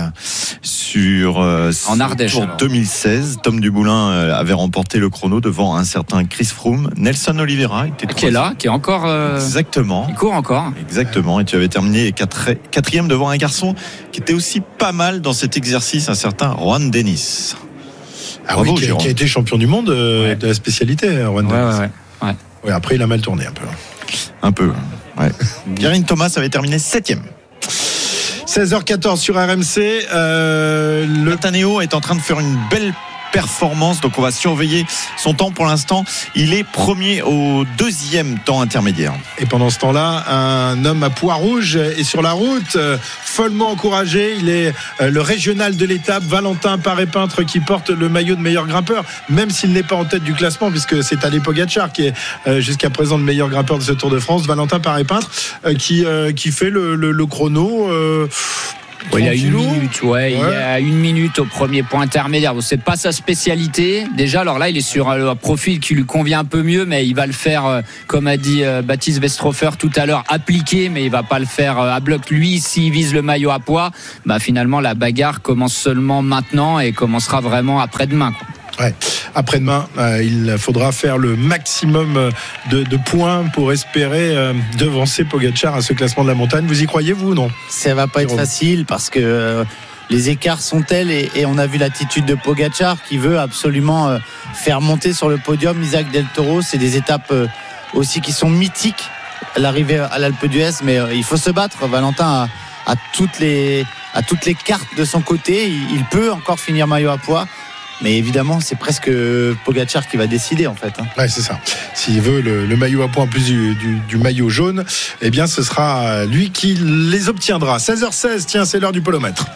Speaker 5: En
Speaker 7: Ardèche.
Speaker 5: Tour 2016, Tom Dumoulin avait remporté le chrono devant un certain Chris Froome. Nelson Oliveira était
Speaker 7: qui est là, qui est encore.
Speaker 5: Exactement.
Speaker 7: Il court encore.
Speaker 5: Exactement. Et tu avais terminé 4e devant un garçon qui était aussi pas mal dans cet exercice, un certain Juan Dennis.
Speaker 2: Bravo, qui a été champion du monde de la spécialité, Juan Dennis. Ouais, après, il a mal tourné un peu.
Speaker 5: Un peu, ouais. Guérin Thomas avait terminé 7e.
Speaker 2: 16h14 sur RMC.
Speaker 5: Le Taneo est en train de faire une belle performance. Donc on va surveiller son temps. Pour l'instant, il est premier au deuxième temps intermédiaire.
Speaker 2: Et pendant ce temps-là, un homme à poids rouge est sur la route, follement encouragé. Il est le régional de l'étape, Valentin Paré-Peintre, qui porte le maillot de meilleur grimpeur, même s'il n'est pas en tête du classement, puisque c'est Tadej Pogačar qui est jusqu'à présent le meilleur grimpeur de ce Tour de France. Valentin Paré-Peintre qui fait le chrono.
Speaker 7: Il y a une minute, il y a une minute au premier point intermédiaire. Bon, c'est pas sa spécialité. Déjà, alors là, il est sur un profil qui lui convient un peu mieux, mais il va le faire, comme a dit Baptiste Westhofer tout à l'heure, appliqué, mais il va pas le faire à bloc. Lui, s'il vise le maillot à poids, finalement, la bagarre commence seulement maintenant et commencera vraiment après-demain, quoi.
Speaker 2: Ouais. Après-demain, il faudra faire le maximum de points pour espérer devancer Pogačar à ce classement de la montagne. Vous y croyez, vous, ou non ?
Speaker 9: Ça va pas être facile parce que les écarts sont tels et on a vu l'attitude de Pogačar qui veut absolument faire monter sur le podium Isaac Del Toro. C'est des étapes aussi qui sont mythiques, l'arrivée à l'Alpe d'Huez, mais il faut se battre. Valentin a toutes les cartes de son côté. Il peut encore finir maillot à poids. Mais évidemment, c'est presque Pogačar qui va décider, en fait.
Speaker 2: Ouais, c'est ça. S'il veut le maillot à poids en plus du maillot jaune, eh bien, ce sera lui qui les obtiendra. 16h16, tiens, c'est l'heure du polomètre.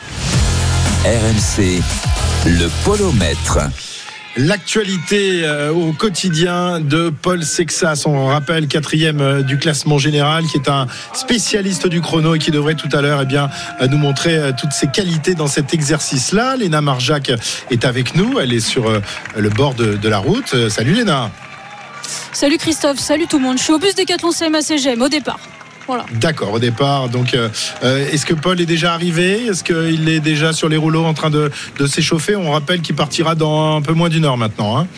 Speaker 6: RMC, le polomètre.
Speaker 2: L'actualité au quotidien de Paul Sexas, on rappelle 4e du classement général, qui est un spécialiste du chrono et qui devrait tout à l'heure nous montrer toutes ses qualités dans cet exercice-là. Léna Marjac est avec nous, elle est sur le bord de la route. Salut Léna.
Speaker 13: Salut Christophe, salut tout le monde. Je suis au bus Décathlon CMA-CGM au départ. Voilà.
Speaker 2: D'accord, au départ. Donc, est-ce que Paul est déjà arrivé ? Est-ce qu'il est déjà sur les rouleaux en train de s'échauffer ? On rappelle qu'il partira dans un peu moins d'une heure maintenant, hein.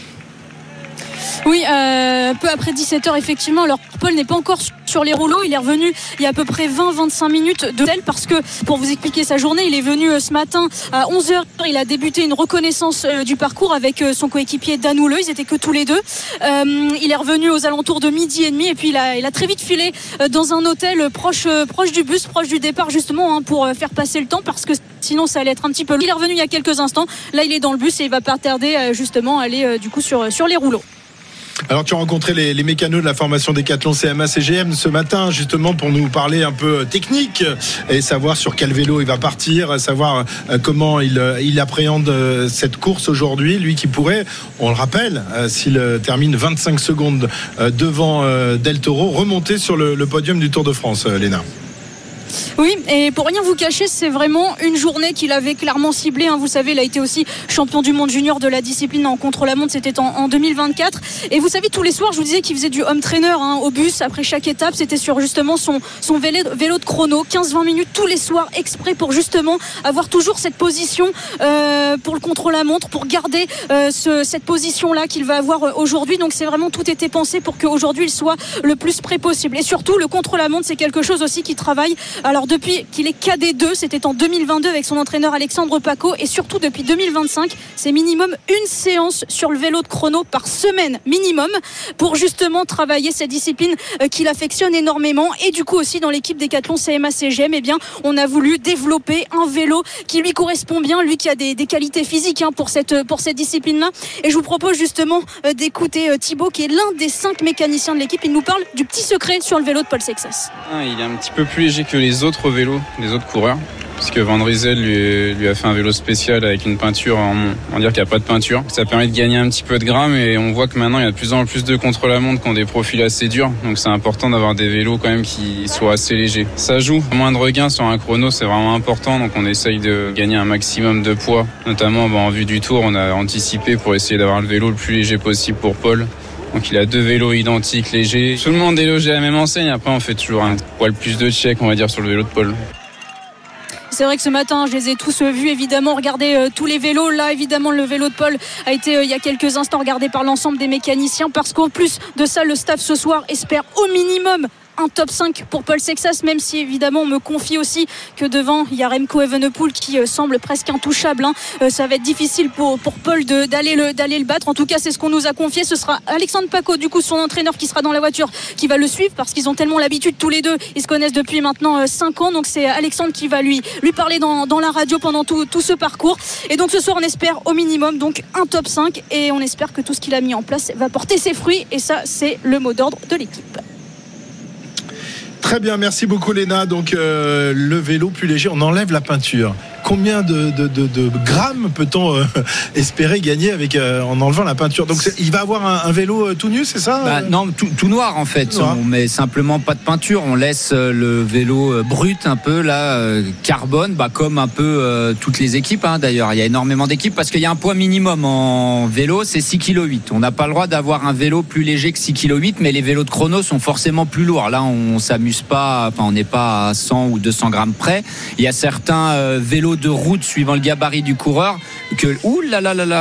Speaker 13: Oui, peu après 17h effectivement. Alors Paul n'est pas encore sur les rouleaux, il est revenu il y a à peu près 20-25 minutes de tel, parce que pour vous expliquer sa journée, il est venu ce matin à 11h, il a débuté une reconnaissance du parcours avec son coéquipier Dan Houle, ils étaient que tous les deux. Il est revenu aux alentours de 12h30 et puis il a très vite filé dans un hôtel proche du bus, proche du départ justement, hein, pour faire passer le temps, parce que sinon ça allait être un petit peu long. Il est revenu il y a quelques instants, là il est dans le bus et il va pas tarder justement à aller du coup sur les rouleaux.
Speaker 2: Alors tu as rencontré les mécanos de la formation Décathlon CMA-CGM ce matin, justement pour nous parler un peu technique et savoir sur quel vélo il va partir, savoir comment il appréhende cette course aujourd'hui, lui qui pourrait, on le rappelle, s'il termine 25 secondes devant Del Toro, remonter sur le podium du Tour de France, Léna.
Speaker 13: Oui, et pour rien vous cacher, c'est vraiment une journée qu'il avait clairement ciblée, hein. Vous savez, il a été aussi champion du monde junior de la discipline en contre-la-montre, c'était en 2024. Et vous savez, tous les soirs, je vous disais qu'il faisait du home trainer, hein, au bus après chaque étape. C'était sur justement son vélo de chrono, 15-20 minutes tous les soirs, exprès pour justement avoir toujours cette position pour le contre-la-montre, pour garder cette position-là qu'il va avoir aujourd'hui. Donc c'est vraiment, tout était pensé pour qu'aujourd'hui il soit le plus près possible. Et surtout, le contre-la-montre, c'est quelque chose aussi qui travaille. Alors depuis qu'il est KD2, c'était en 2022 avec son entraîneur Alexandre Paco, et surtout depuis 2025, c'est minimum une séance sur le vélo de chrono par semaine minimum, pour justement travailler cette discipline qu'il affectionne énormément. Et du coup aussi dans l'équipe Décathlon CMA-CGM, eh bien on a voulu développer un vélo qui lui correspond bien, lui qui a des qualités physiques, hein, pour cette discipline-là. Et je vous propose justement d'écouter Thibaut, qui est l'un des 5 mécaniciens de l'équipe. Il nous parle du petit secret sur le vélo de Paul Sexas.
Speaker 14: Il est un petit peu plus léger que les autres vélos, les autres coureurs, parce que Van Rysel lui a fait un vélo spécial avec une peinture, on va dire qu'il n'y a pas de peinture. Ça permet de gagner un petit peu de grammes, et on voit que maintenant il y a de plus en plus de contre-la-montre qui ont des profils assez durs, donc c'est important d'avoir des vélos quand même qui soient assez légers. Ça joue, moins de regain sur un chrono, c'est vraiment important, donc on essaye de gagner un maximum de poids, notamment en vue du tour. On a anticipé pour essayer d'avoir le vélo le plus léger possible pour Paul. Donc il a 2 vélos identiques, légers. Tout le monde est logé à la même enseigne. Après, on fait toujours un poil plus de check, on va dire, sur le vélo de Paul.
Speaker 13: C'est vrai que ce matin, je les ai tous vus, évidemment, regarder tous les vélos. Là, évidemment, le vélo de Paul a été, il y a quelques instants, regardé par l'ensemble des mécaniciens, parce qu'en plus de ça, le staff ce soir espère au minimum un top 5 pour Paul Sexas, même si évidemment on me confie aussi que devant il y a Remco Evenepoel qui semble presque intouchable. Ça va être difficile pour Paul d'aller le battre. En tout cas, c'est ce qu'on nous a confié. Ce sera Alexandre Paco, du coup son entraîneur, qui sera dans la voiture, qui va le suivre parce qu'ils ont tellement l'habitude tous les deux. Ils se connaissent depuis maintenant 5 ans. Donc c'est Alexandre qui va lui parler dans la radio pendant tout ce parcours. Et donc ce soir, on espère au minimum donc un top 5 et on espère que tout ce qu'il a mis en place va porter ses fruits. Et ça, c'est le mot d'ordre de l'équipe.
Speaker 2: Très bien, merci beaucoup Léna. Donc le vélo plus léger, on enlève la peinture. Combien de grammes peut-on espérer gagner en enlevant la peinture? Donc il va avoir un vélo tout nu, c'est ça?
Speaker 7: Non, tout noir en fait. Noir. On met simplement pas de peinture. On laisse le vélo brut un peu là, carbone, comme un peu toutes les équipes. D'ailleurs, il y a énormément d'équipes parce qu'il y a un poids minimum en vélo, c'est 6,8 kg. On n'a pas le droit d'avoir un vélo plus léger que 6,8 kg, mais les vélos de chrono sont forcément plus lourds. Là, on s'amuse pas. Enfin, on n'est pas à 100 ou 200 grammes près. Il y a certains vélos de route suivant le gabarit du coureur que